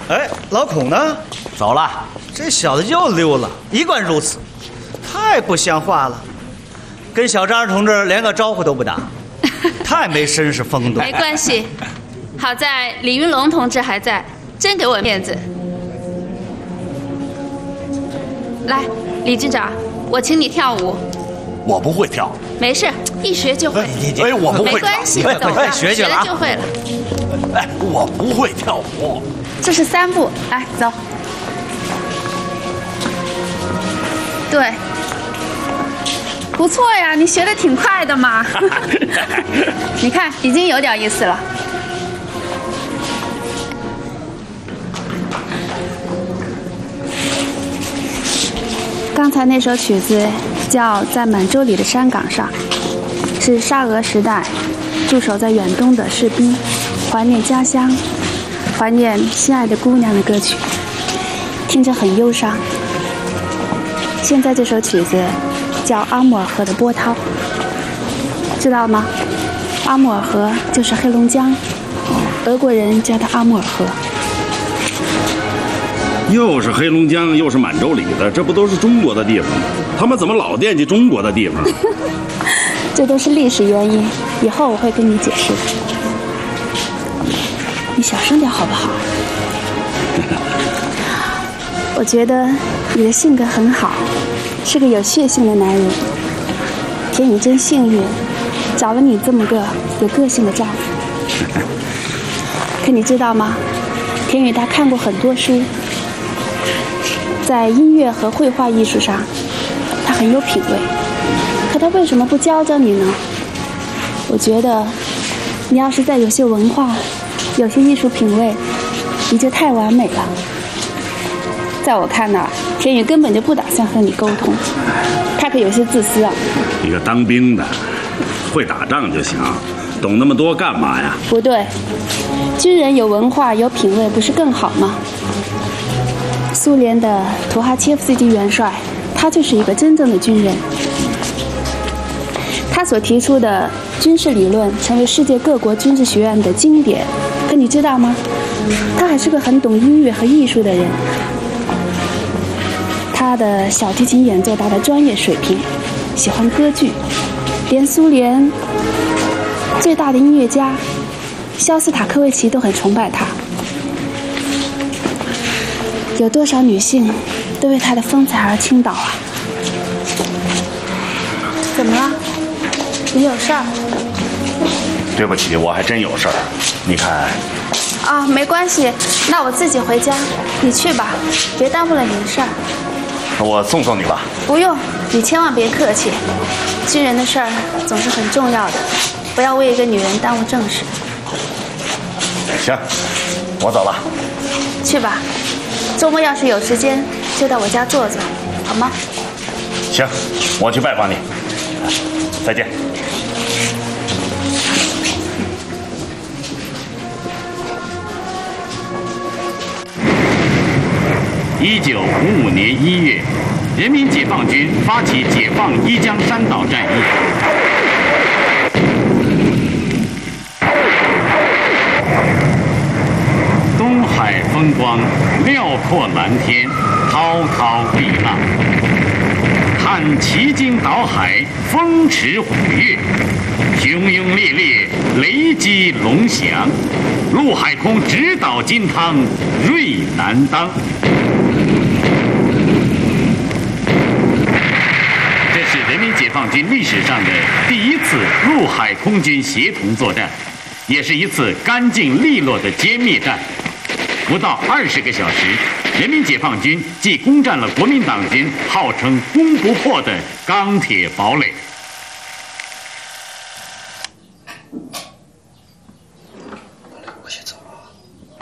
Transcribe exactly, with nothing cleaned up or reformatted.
哎，老孔呢？ 走了。 这小子又溜了，一贯如此，太不像话了。跟小张同志连个招呼都不打，太没绅士风度。 没关系，好在李云龙同志还在，真给我面子。来，李军长，我请你跳舞。 我不会跳。 没事，一学就会。 哎，我不会跳。 没关系， 哎走吧， 学去了啊学就会了。 哎，我不会跳舞。 这是三步，来走。对，不错呀，你学的挺快的嘛。你看，已经有点意思了。刚才那首曲子叫《在满洲里的山岗上》，是沙俄时代驻守在远东的士兵怀念家乡、怀念心爱的姑娘的歌曲，听着很忧伤。现在这首曲子叫《阿穆尔河的波涛》，知道吗？阿穆尔河就是黑龙江，俄国人叫它阿穆尔河。 又是黑龙江，又是满洲里的，这不都是中国的地方吗？他们怎么老惦记中国的地方？ 这都是历史原因，以后我会跟你解释的。你小声点好不好？我觉得你的性格很好，是个有血性的男人。田雨真幸运，找了你这么个有个性的丈夫。可你知道吗？田雨他看过很多书，在音乐和绘画艺术上，他很有品味。可他为什么不教教你呢？我觉得，你要是再有些文化，有些艺术品味，你就太完美了。在我看来，田雨根本就不打算和你沟通，他可有些自私啊。 一个当兵的，会打仗就行，懂那么多干嘛呀？ 不对，军人有文化有品味不是更好吗？苏联的图哈切夫斯基元帅，他就是一个真正的军人。他所提出的军事理论成为世界各国军事学院的经典。可你知道吗？他还是个很懂音乐和艺术的人。他的小提琴演奏达到专业水平，喜欢歌剧，连苏联最大的音乐家肖斯塔科维奇都很崇拜他。有多少女性都为他的风采而倾倒啊！怎么了？你有事儿？ 对不起，我还真有事儿。你看。 啊，没关系，那我自己回家，你去吧，别耽误了你的事儿。 我送送你吧。 不用，你千万别客气。军人的事儿总是很重要的，不要为一个女人耽误正事。 行，我走了。 去吧，周末要是有时间，就到我家坐坐，好吗？ 行，我去拜访你。再见。 一九五五年一月，人民解放军发起解放一江山岛战役。东海风光，辽阔蓝天，滔滔碧浪；看奇经岛海，风驰虎跃，熊拥烈烈，雷击龙翔。陆海空直捣金汤，锐难当。人民解放军历史上的第一次陆海空军协同作战，也是一次干净利落的歼灭战。不到二十个小时，人民解放军即攻占了国民党军号称攻不破的钢铁堡垒。